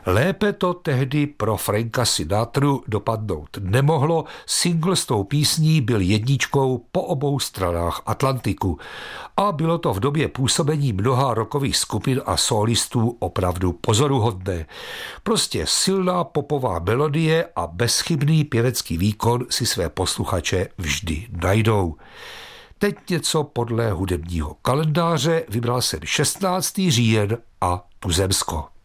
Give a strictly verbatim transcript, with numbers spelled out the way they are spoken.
Lépe to tehdy pro Franka Sinatru dopadnout nemohlo, single s tou písní byl jedničkou po obou stranách Atlantiku a bylo to v době působení mnoha rockových skupin a solistů opravdu pozoruhodné. Prostě silná popová melodie a bezchybný pěvecký výkon si své posluchače vždy najdou. Teď něco podle hudebního kalendáře, vybral jsem šestnáctého října a tuzemsko.